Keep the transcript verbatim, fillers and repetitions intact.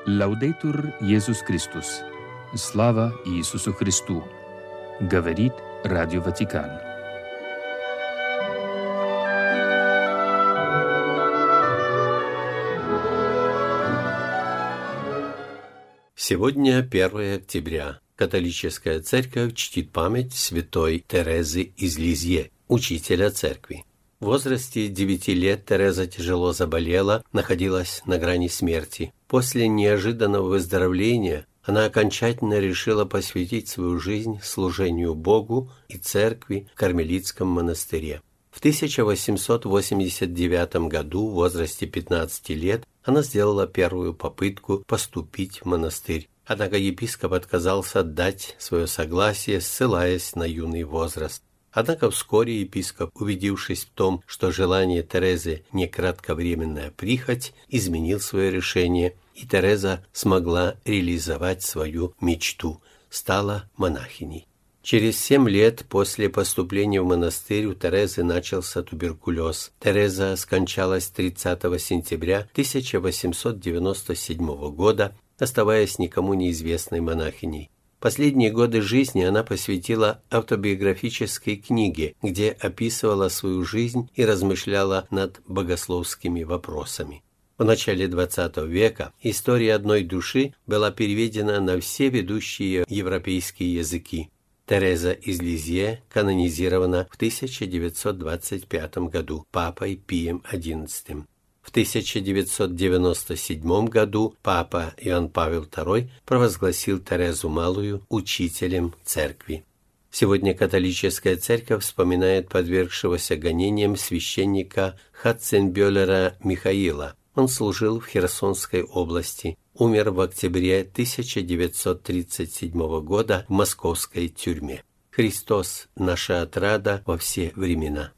Лаудейтур Иисус Христос. Слава Иисусу Христу. Говорит Радио Ватикан. Сегодня первое октября. Католическая церковь чтит память святой Терезы из Лизье, учителя церкви. В возрасте девяти лет Тереза тяжело заболела, находилась на грани смерти. После неожиданного выздоровления она окончательно решила посвятить свою жизнь служению Богу и церкви в Кармелитском монастыре. В тысяча восемьсот восемьдесят девятом году, в возрасте пятнадцати лет, она сделала первую попытку поступить в монастырь. Однако епископ отказался дать свое согласие, ссылаясь на юный возраст. Однако вскоре епископ, убедившись в том, что желание Терезы не кратковременная прихоть, изменил свое решение, и Тереза смогла реализовать свою мечту, стала монахиней. Через семь лет после поступления в монастырь у Терезы начался туберкулез. Тереза скончалась тридцатого сентября тысяча восемьсот девяносто седьмого года, оставаясь никому неизвестной монахиней. Последние годы жизни она посвятила автобиографической книге, где описывала свою жизнь и размышляла над богословскими вопросами. В начале двадцатого века история одной души была переведена на все ведущие европейские языки. Тереза из Лизье канонизирована в тысяча девятьсот двадцать пятом году папой Пием одиннадцатым. В тысяча девятьсот девяносто седьмом году папа Иоанн Павел второй провозгласил Терезу Малую учителем церкви. Сегодня католическая церковь вспоминает подвергшегося гонениям священника Хатценбёллера Михаила. Он служил в Херсонской области, умер в октябре тысяча девятьсот тридцать седьмого года в московской тюрьме. Христос – наша отрада во все времена.